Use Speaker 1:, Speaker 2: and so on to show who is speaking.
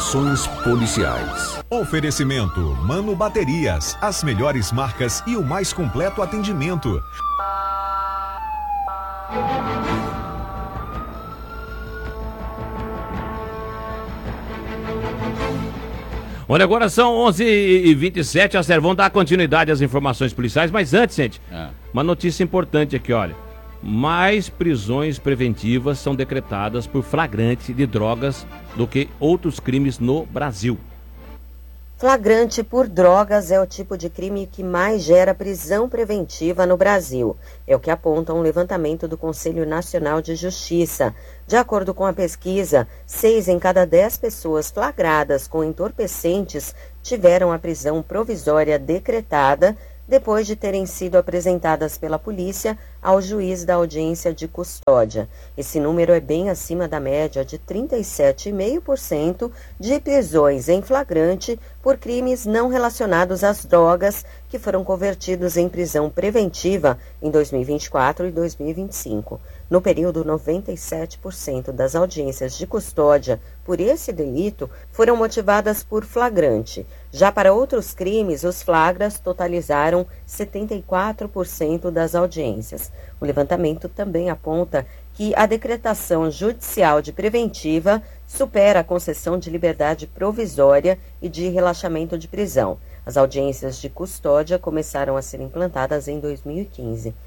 Speaker 1: Informações policiais.
Speaker 2: Oferecimento Mano Baterias, as melhores marcas e o mais completo atendimento.
Speaker 3: Olha, agora são 11h27, a Servão dá continuidade às informações policiais, mas antes, gente, uma notícia importante aqui, olha. Mais prisões preventivas são decretadas por flagrante de drogas do que outros crimes no Brasil.
Speaker 4: Flagrante por drogas é o tipo de crime que mais gera prisão preventiva no Brasil. É o que aponta um levantamento do Conselho Nacional de Justiça. De acordo com a pesquisa, 6 em cada 10 pessoas flagradas com entorpecentes tiveram a prisão provisória decretada depois de terem sido apresentadas pela polícia ao juiz da audiência de custódia. Esse número é bem acima da média de 37,5% de prisões em flagrante por crimes não relacionados às drogas que foram convertidos em prisão preventiva em 2024 e 2025. No período, 97% das audiências de custódia por esse delito foram motivadas por flagrante. Já para outros crimes, os flagras totalizaram 74% das audiências. O levantamento também aponta que a decretação judicial de preventiva supera a concessão de liberdade provisória e de relaxamento de prisão. As audiências de custódia começaram a ser implantadas em 2015.